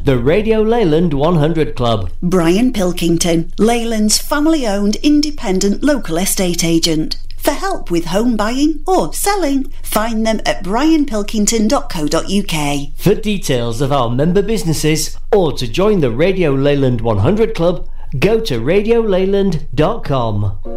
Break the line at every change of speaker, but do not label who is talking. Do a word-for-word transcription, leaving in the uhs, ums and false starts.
the Radio Leyland one hundred Club.
Brian Pilkington, Leyland's family-owned independent local estate agent. For help with home buying or selling, find them at brian pilkington dot co dot uk.
For details of our member businesses or to join the Radio Leyland one hundred Club, go to radio leyland dot com.